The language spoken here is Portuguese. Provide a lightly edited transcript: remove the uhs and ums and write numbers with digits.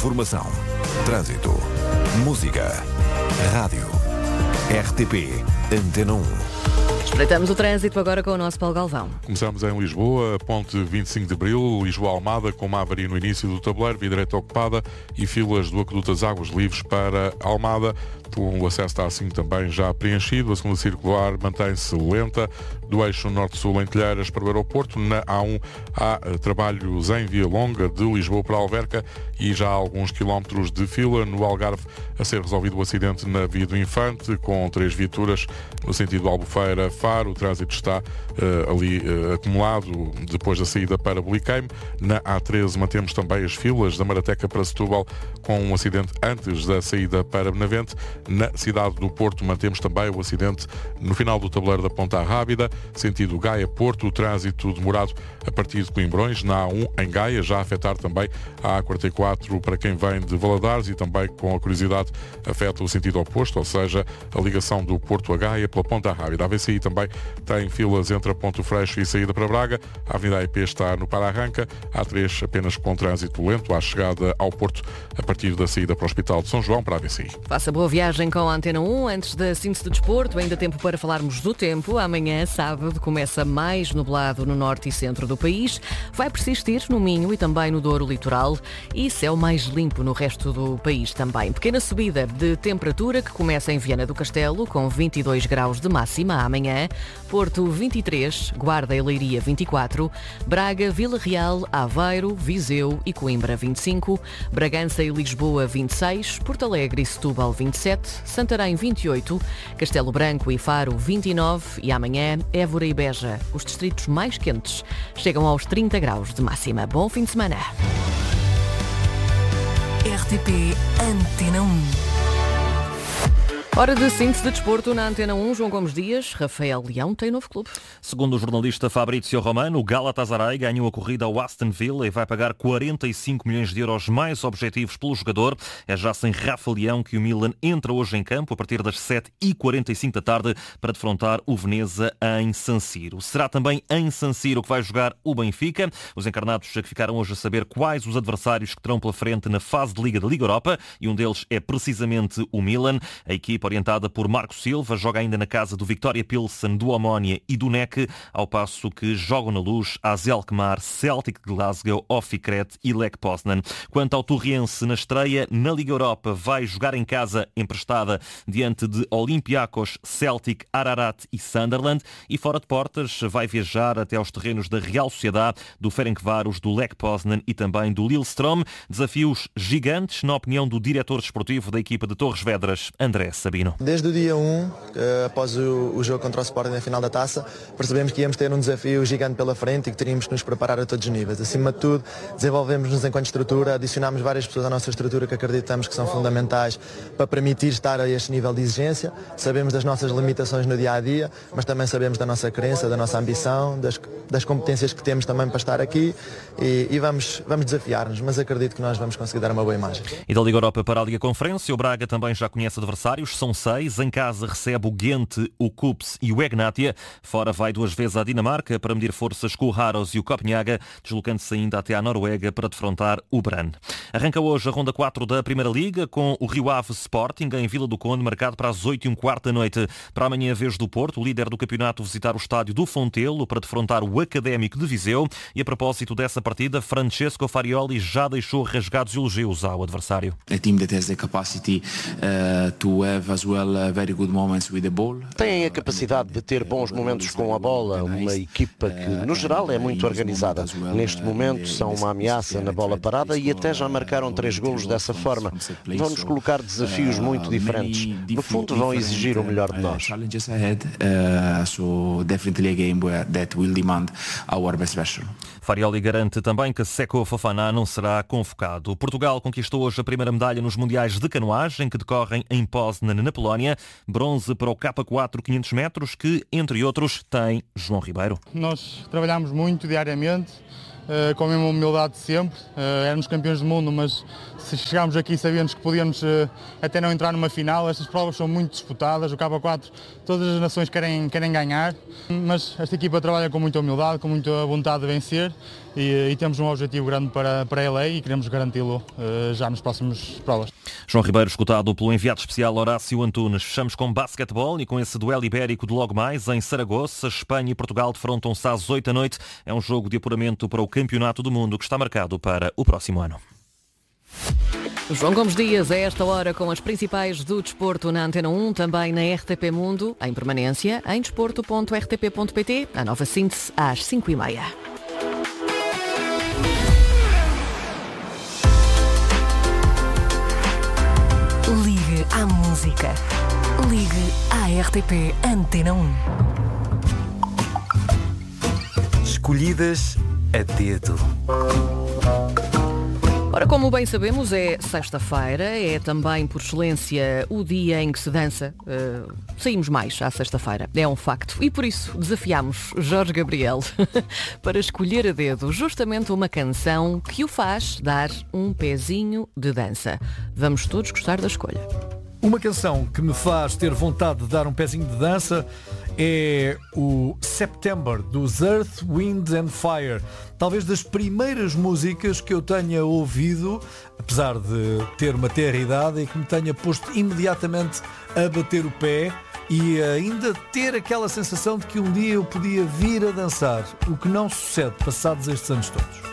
Informação, trânsito, música, rádio, RTP, Antena 1. Espreitamos o trânsito agora com o nosso Paulo Galvão. Começamos em Lisboa, ponte 25 de Abril, Lisboa-Almada, com uma avaria no início do tabuleiro, via direita ocupada e filas do Aqueduto das Águas livres para Almada. O acesso está assim também já preenchido. A segunda circular mantém-se lenta. Do eixo norte-sul em Telheiras para o aeroporto. Na A1 há trabalhos em Via Longa, de Lisboa para Alverca, e já há alguns quilómetros de fila. No Algarve, a ser resolvido o acidente na Via do Infante, com 3 viaturas no sentido Albufeira-Faro. O trânsito está ali acumulado depois da saída para Boliqueime. Na A13 mantemos também as filas da Marateca para Setúbal, com um acidente antes da saída para Benavente. Na cidade do Porto mantemos também o acidente no final do tabuleiro da Ponta Rábida, sentido Gaia-Porto, o trânsito demorado a partir de Coimbrões. Na A1 em Gaia, já a afetar também a A44 para quem vem de Valadares, e também, com a curiosidade, afeta o sentido oposto, ou seja, a ligação do Porto a Gaia pela Ponta Rábida. A VCI também tem filas entre a Ponto Freixo e saída para Braga. A Avenida AIP está no para-arranca. A A3 apenas com trânsito lento à chegada ao Porto, a partir da saída para o Hospital de São João, para a VCI. Faça boa viagem com a Antena 1. Antes da síntese de desporto, ainda tempo para falarmos do tempo. Amanhã, sábado, começa mais nublado no norte e centro do país. Vai persistir no Minho e também no Douro Litoral, e céu mais limpo no resto do país também. Pequena subida de temperatura que começa em Viana do Castelo, com 22 graus de máxima amanhã. Porto 23, Guarda e Leiria 24, Braga, Vila Real, Aveiro, Viseu e Coimbra 25, Bragança e Lisboa 26, Porto Alegre e Setúbal 27, Santarém 28, Castelo Branco e Faro 29 e amanhã Évora e Beja, os distritos mais quentes, chegam aos 30 graus de máxima. Bom fim de semana. RTP Antena 1. Hora de síntese de desporto na Antena 1. João Gomes Dias, Rafael Leão tem novo clube. Segundo o jornalista Fabrizio Romano, o Galatasaray ganhou a corrida ao Aston Villa e vai pagar 45 milhões de euros mais objetivos pelo jogador. É já sem Rafa Leão que o Milan entra hoje em campo a partir das 7h45 da tarde para defrontar o Veneza em San Siro. Será também em San Siro que vai jogar o Benfica. Os encarnados que ficaram hoje a saber quais os adversários que terão pela frente na fase de Liga da Liga Europa, e um deles é precisamente o Milan. A equipe, orientada por Marco Silva, joga ainda na casa do Victoria Pilsen, do Omonia e do NEC, ao passo que jogam na Luz AZ Alkmaar, Celtic de Glasgow, Ofikret e Lech Poznan. Quanto ao Torriense, na estreia na Liga Europa, vai jogar em casa emprestada diante de Olympiacos, Celtic, Ararat e Sunderland, e fora de portas vai viajar até aos terrenos da Real Sociedade, do Ferencváros, do Lech Poznan e também do Lillestrøm. Desafios gigantes, na opinião do diretor desportivo da equipa de Torres Vedras, André Sabino. Desde o dia 1, após o jogo contra o Sporting na final da Taça, percebemos que íamos ter um desafio gigante pela frente e que teríamos que nos preparar a todos os níveis. Acima de tudo, desenvolvemos-nos enquanto estrutura, adicionámos várias pessoas à nossa estrutura que acreditamos que são fundamentais para permitir estar a este nível de exigência. Sabemos das nossas limitações no dia-a-dia, mas também sabemos da nossa crença, da nossa ambição, das competências que temos também para estar aqui, e vamos desafiar-nos, mas acredito que nós vamos conseguir dar uma boa imagem. E da Liga Europa para a Liga Conferência, o Braga também já conhece adversários. São 6. Em casa recebe o Ghent, o Kups e o Egnatia. Fora vai 2 vezes à Dinamarca para medir forças com o Haros e o Copenhaga, deslocando-se ainda até à Noruega para defrontar o Brann. Arranca hoje a ronda 4 da Primeira Liga, com o Rio Ave Sporting em Vila do Conde, marcado para as 8h15 da noite. Para amanhã, a vez do Porto, o líder do campeonato, visitar o estádio do Fontelo para defrontar o Académico de Viseu. E a propósito dessa partida, Francesco Farioli já deixou rasgados elogios ao adversário. A team that has the capacity to have as well very good moments with the ball. Têm a capacidade de ter bons momentos com a bola, uma equipa que, no geral, é muito organizada. Neste momento, são uma ameaça na bola parada e até já marcaram 3 golos dessa forma. Vão-nos colocar desafios muito diferentes. No fundo, vão exigir o melhor de nós. Farioli garante também que Seko Fofana não será convocado. Portugal conquistou hoje a primeira medalha nos Mundiais de Canoagem, que decorrem em Poznan, na Polónia. Bronze para o K4 500 metros, que, entre outros, tem João Ribeiro. Nós trabalhamos muito diariamente com a mesma humildade de sempre. Éramos campeões do mundo, mas se chegámos aqui sabíamos que podíamos até não entrar numa final. Estas provas são muito disputadas, o K4 todas as nações querem ganhar, mas esta equipa trabalha com muita humildade, com muita vontade de vencer e temos um objetivo grande para a LA e queremos garanti-lo já nas próximas provas. João Ribeiro, escutado pelo enviado especial Horácio Antunes. Fechamos com basquetebol e com esse duelo ibérico de logo mais em Saragoça. Espanha e Portugal defrontam-se às 8 da noite. É um jogo de apuramento para o Campeonato do Mundo que está marcado para o próximo ano. João Gomes Dias, a esta hora, com as principais do desporto na Antena 1, também na RTP Mundo, em permanência, em desporto.rtp.pt, a nova síntese às 5h30. Ligue à música. Ligue à RTP Antena 1. Escolhidas a dedo. Ora, como bem sabemos, é sexta-feira, é também por excelência o dia em que se dança. Saímos mais à sexta-feira, é um facto. E por isso desafiámos Jorge Gabriel para escolher a dedo justamente uma canção que o faz dar um pezinho de dança. Vamos todos gostar da escolha. Uma canção que me faz ter vontade de dar um pezinho de dança é o September, dos Earth, Wind and Fire. Talvez das primeiras músicas que eu tenha ouvido, apesar de ter uma tenra idade, e que me tenha posto imediatamente a bater o pé e ainda ter aquela sensação de que um dia eu podia vir a dançar, o que não sucede passados estes anos todos.